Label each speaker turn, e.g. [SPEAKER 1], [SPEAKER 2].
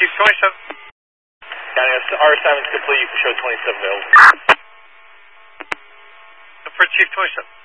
[SPEAKER 1] Chief 27.
[SPEAKER 2] County, our assignment's complete. You can show 27 available.
[SPEAKER 1] For Chief 27.